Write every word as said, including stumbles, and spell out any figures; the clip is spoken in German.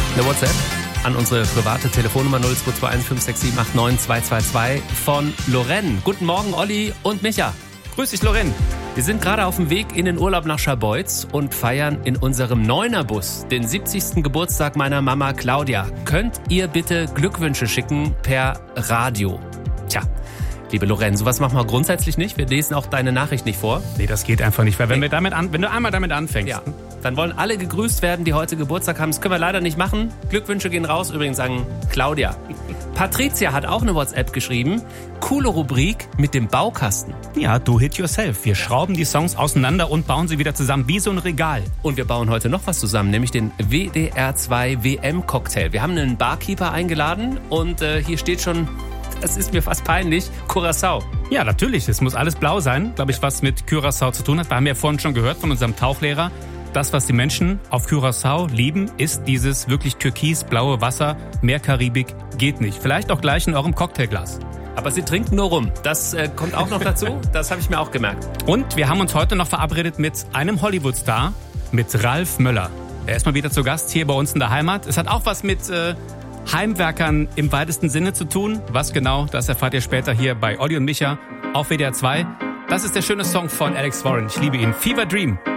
Eine WhatsApp an unsere private Telefonnummer null zwei zwei eins fünf sechs sieben acht neun zwei zwei zwei von Lorraine. Guten Morgen, Olli und Micha. Grüß dich, Lorraine. Wir sind gerade auf dem Weg in den Urlaub nach Scharbeutz und feiern in unserem Neunerbus den siebzigsten Geburtstag meiner Mama Claudia. Könnt ihr bitte Glückwünsche schicken per Radio? Tja, liebe Lorraine, sowas machen wir grundsätzlich nicht. Wir lesen auch deine Nachricht nicht vor. Nee, das geht einfach nicht, weil wenn, wir damit an, wenn du einmal damit anfängst... Ja, dann wollen alle gegrüßt werden, die heute Geburtstag haben. Das können wir leider nicht machen. Glückwünsche gehen raus, übrigens an Claudia. Patricia hat auch eine WhatsApp geschrieben. Coole Rubrik mit dem Baukasten. Ja, do it yourself. Wir schrauben die Songs auseinander und bauen sie wieder zusammen, wie so ein Regal. Und wir bauen heute noch was zusammen, nämlich den W D R zwei W M-Cocktail. Wir haben einen Barkeeper eingeladen und äh, hier steht schon, das ist mir fast peinlich, Curaçao. Ja, natürlich. Es muss alles blau sein, glaube ich, was mit Curaçao zu tun hat. Wir haben ja vorhin schon gehört von unserem Tauchlehrer. Das, was die Menschen auf Curaçao lieben, ist dieses wirklich türkisblaue Wasser. Mehr Karibik geht nicht. Vielleicht auch gleich in eurem Cocktailglas. Aber sie trinken nur rum. Das äh, kommt auch noch dazu. Das habe ich mir auch gemerkt. Und wir haben uns heute noch verabredet mit einem Hollywood-Star, mit Ralf Möller. Er ist mal wieder zu Gast hier bei uns in der Heimat. Es hat auch was mit äh, Heimwerkern im weitesten Sinne zu tun. Was genau, das erfahrt ihr später hier bei Olli und Micha auf W D R zwei. Das ist der schöne Song von Alex Warren. Ich liebe ihn. Fever Dream.